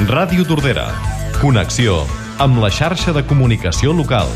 Ràdio Tordera. Connexió amb la xarxa de comunicació local.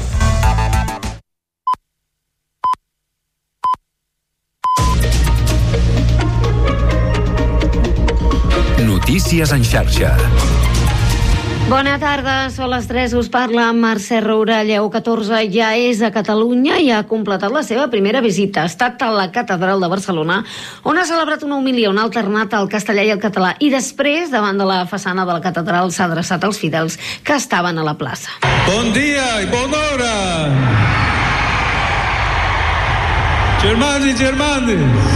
Notícies en xarxa. Bona tarda, són les 3, us parla Mercè Roura. Lleó XIV ja és a Catalunya i ha completat la seva primera visita. Ha estat a la Catedral de Barcelona, on ha celebrat una homilia, on ha alternat el castellà i el català, i després, davant de la façana de la catedral, s'ha adreçat als fidels que estaven a la plaça. Bon dia i bona hora! Germans i germanes,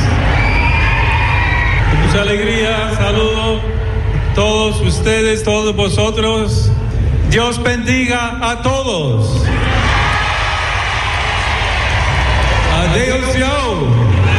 mucha alegría, saludo todos ustedes, todos vosotros. Dios bendiga a todos. Adéu-siau.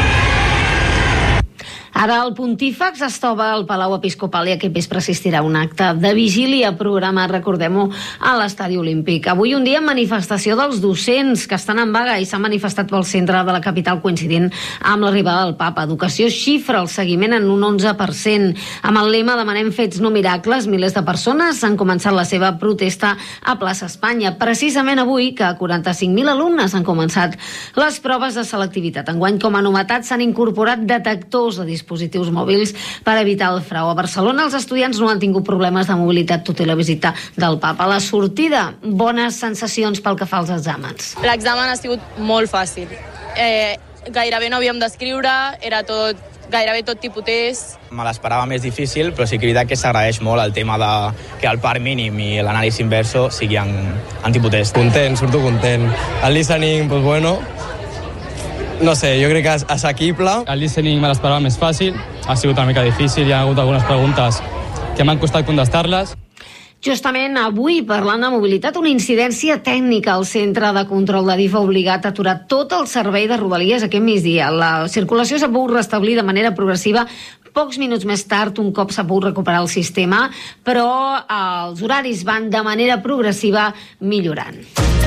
Ara el pontífex es troba al Palau Episcopal i aquest vespre assistirà a un acte de vigília programat, recordem-ho, a l'Estadi Olímpic. Avui un dia manifestació dels docents que estan en vaga i s'han manifestat pel centre de la capital coincidint amb l'arribada del papa. Educació xifra el seguiment en un 11%. Amb el lema "Demanem fets, no miracles", milers de persones han començat la seva protesta a Plaça Espanya. Precisament avui, que 45.000 alumnes han començat les proves de selectivitat. Enguany, com a novetat, s'han incorporat detectors de dispositius mòbils per evitar el frau. A Barcelona els estudiants no han tingut problemes de mobilitat tot i la visita del papa. A la sortida, bones sensacions pel que fa als exàmens. L'examen ha sigut molt fàcil. Gairebé no havíem d'escriure, era gairebé tot tipus test. Me l'esperava més difícil, però sí que és veritat que s'agraeix molt el tema de que el part mínim i l'anàlisi inverso sigui en tipus test. Content, surto content. El listening, doncs bueno, no sé, jo crec que és assequible. El listening me l'esperava més fàcil, ha sigut una mica difícil, hi ha hagut algunes preguntes que m'han costat contestar-les. Justament avui, parlant de mobilitat, una incidència tècnica al centre de control de DIF ha obligat a aturar tot el servei de Rodalies aquest migdia. La circulació s'ha pogut restablir de manera progressiva pocs minuts més tard, un cop s'ha pogut recuperar el sistema, però els horaris van de manera progressiva millorant.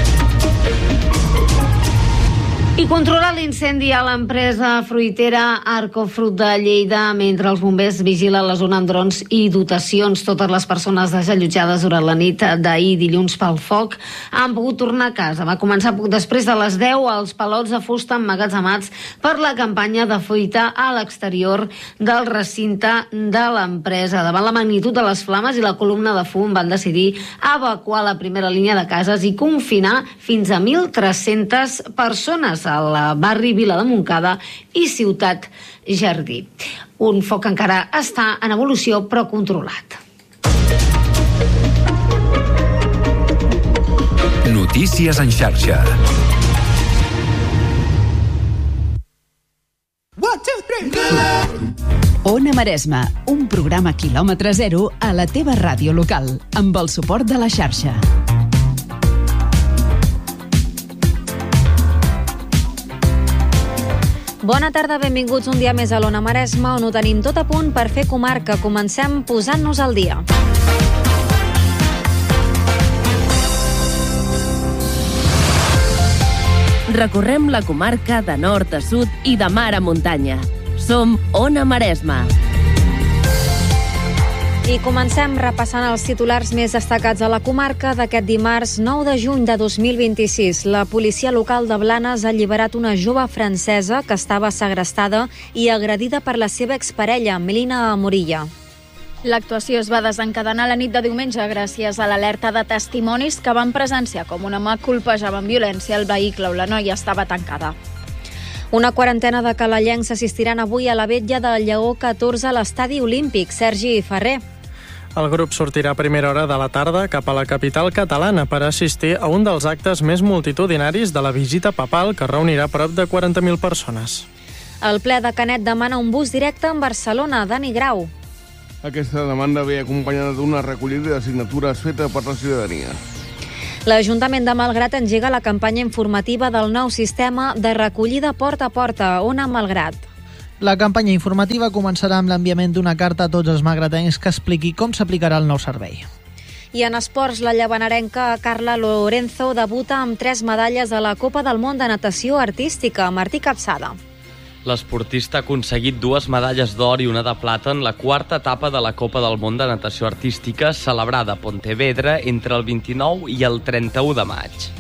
I controlar l'incendi a l'empresa fruitera Arcofrut de Lleida mentre els bombers vigilen la zona amb drons i dotacions. Totes les persones desallotjades durant la nit d'ahir dilluns pel foc han pogut tornar a casa. Va començar poc després de les 10 els palots de fusta emmagatzemats per la campanya de fruita a l'exterior del recinte de l'empresa. Davant la magnitud de les flames i la columna de fum van decidir evacuar la primera línia de cases i confinar fins a 1.300 persones al barri Vila de Montcada i Ciutat Jardí. Un foc que encara està en evolució però controlat. Notícies en xarxa. Ona Maresma, un programa quilòmetre zero a la teva ràdio local, amb el suport de la xarxa. Bona tarda, benvinguts un dia més a l'Ona Maresma, on ho tenim tot a punt per fer comarca. Comencem posant-nos al dia. Recorrem la comarca de nord a sud i de mar a muntanya. Som Ona Maresma. I comencem repassant els titulars més destacats a la comarca d'aquest dimarts 9 de juny de 2026. La policia local de Blanes ha alliberat una jove francesa que estava segrestada i agredida per la seva exparella, Melina Morilla. L'actuació es va desencadenar la nit de diumenge gràcies a l'alerta de testimonis que van presenciar com un home colpejava amb violència el vehicle on la noia estava tancada. Una quarantena de calellencs assistiran avui a la vetlla del Lleó XIV a l'Estadi Olímpic. Sergi Ferrer. El grup sortirà a primera hora de la tarda cap a la capital catalana per assistir a un dels actes més multitudinaris de la visita papal que reunirà prop de 40.000 persones. El ple de Canet demana un bus directe en Barcelona. Dani Grau. Aquesta demanda ve acompanyada d'una recollida de signatures feta per la ciutadania. L'Ajuntament de Malgrat engega la campanya informativa del nou sistema de recollida porta a porta. Ona Malgrat. La campanya informativa començarà amb l'enviament d'una carta a tots els malgratencs que expliqui com s'aplicarà el nou servei. I en esports, la llavanerenca Carla Lorenzo debuta amb 3 medalles a la Copa del Món de Natació Artística. Martí Capçada. L'esportista ha aconseguit 2 medalles d'or i una de plata en la 4ª etapa de la Copa del Món de Natació Artística celebrada a Pontevedra entre el 29 i el 31 de maig.